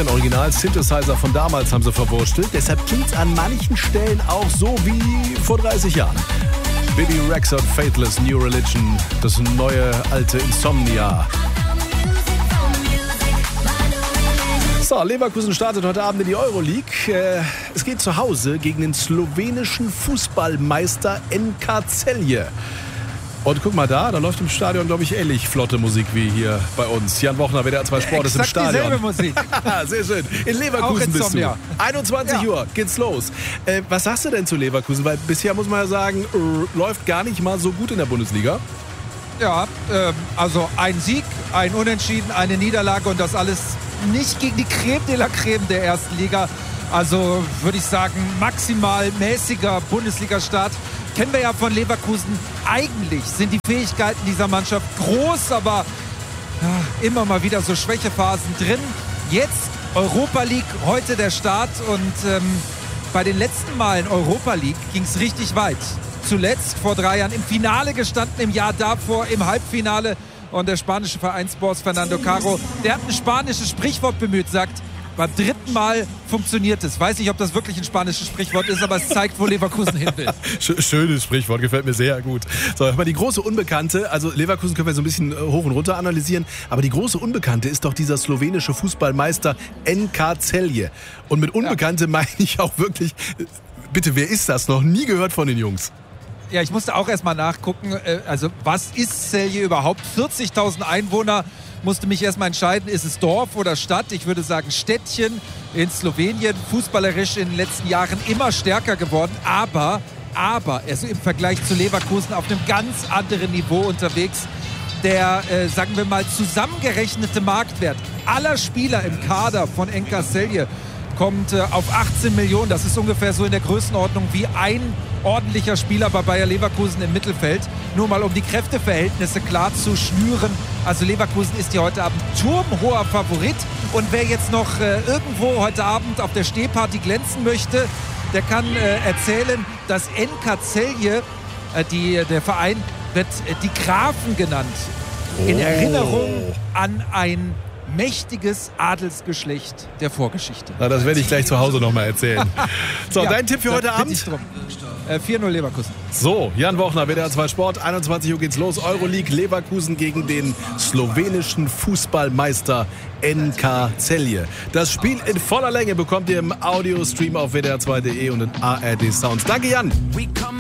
den Original-Synthesizer von damals haben sie verwurstelt. Deshalb klingt es an manchen Stellen auch so wie vor 30 Jahren. Bibi Rexha, Faithless, New Religion, das neue alte Insomnia. So, Leverkusen startet heute Abend in die Euroleague. Es geht zu Hause gegen den slowenischen Fußballmeister NK Celje. Und guck mal da läuft im Stadion, glaube ich, ähnlich flotte Musik wie hier bei uns. Jan Wochner, WDR 2 Sport ist im Stadion. Dieselbe Musik. Sehr schön. In Leverkusen bist du. 21 Uhr geht's los. Was sagst du denn zu Leverkusen? Weil bisher muss man ja sagen, läuft gar nicht mal so gut in der Bundesliga. Ja, also ein Sieg, ein Unentschieden, eine Niederlage und das alles nicht gegen die Creme de la Creme der ersten Liga. Also würde ich sagen, maximal mäßiger Bundesliga-Start. Kennen wir ja von Leverkusen. Eigentlich sind die Fähigkeiten dieser Mannschaft groß, aber ja, immer mal wieder so Schwächephasen drin. Jetzt Europa League, heute der Start und bei den letzten Malen Europa League ging es richtig weit. Zuletzt vor 3 Jahren im Finale gestanden, im Jahr davor im Halbfinale. Und der spanische Vereinsboss Fernando Caro, der hat ein spanisches Sprichwort bemüht, sagt, beim 3. Mal funktioniert es. Weiß nicht, ob das wirklich ein spanisches Sprichwort ist, aber es zeigt, wo Leverkusen hin will. Schönes Sprichwort, gefällt mir sehr gut. So, aber die große Unbekannte, also Leverkusen können wir so ein bisschen hoch und runter analysieren, aber die große Unbekannte ist doch dieser slowenische Fußballmeister NK Celje. Und mit Unbekannte meine ich auch wirklich, bitte, wer ist das? Noch nie gehört von den Jungs. Ja, ich musste auch erstmal nachgucken, also was ist Celje überhaupt? 40.000 Einwohner, musste mich erstmal entscheiden, ist es Dorf oder Stadt? Ich würde sagen Städtchen in Slowenien, fußballerisch in den letzten Jahren immer stärker geworden, aber also im Vergleich zu Leverkusen auf einem ganz anderen Niveau unterwegs. Der, sagen wir mal, zusammengerechnete Marktwert aller Spieler im Kader von NK Celje kommt auf 18 Millionen. Das ist ungefähr so in der Größenordnung wie ein ordentlicher Spieler bei Bayer Leverkusen im Mittelfeld. Nur mal um die Kräfteverhältnisse klar zu schnüren. Also Leverkusen ist hier heute Abend turmhoher Favorit. Und wer jetzt noch irgendwo heute Abend auf der Stehparty glänzen möchte, der kann erzählen, dass NK Celje, der Verein, wird die Grafen genannt. In Erinnerung an ein mächtiges Adelsgeschlecht der Vorgeschichte. Na, das werde ich gleich zu Hause nochmal erzählen. So, dein Tipp für heute Abend? 4-0 Leverkusen. So, Jan Wochner, WDR 2 Sport, 21 Uhr geht's los. Euroleague, Leverkusen gegen den slowenischen Fußballmeister NK Celje. Das Spiel in voller Länge bekommt ihr im Audiostream auf wdr2.de und in ARD Sounds. Danke, Jan.